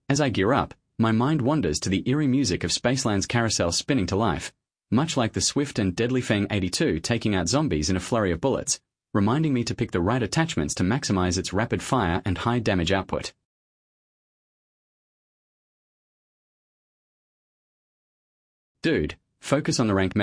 As I gear up, my mind wanders to the eerie music of Spaceland's carousel spinning to life, much like the swift and deadly Fang 82 taking out zombies in a flurry of bullets, reminding me to pick the right attachments to maximize its rapid fire and high damage output. Dude, focus on the rank